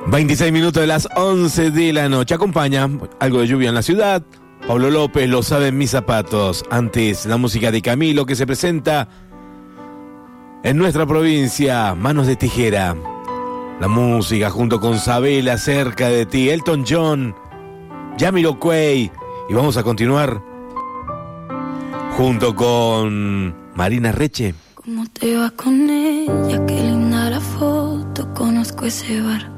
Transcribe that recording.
26 minutos de las 11 de la noche. Acompaña algo de lluvia en la ciudad. Pablo López, Lo saben mis zapatos. Antes, la música de Camilo, que se presenta en nuestra provincia. Manos de tijera. La música junto con Sabela, Cerca de ti. Elton John, Jamiroquai. Y vamos a continuar junto con Marina Reche. ¿Cómo te va con ella? Qué linda la foto. Conozco ese bar.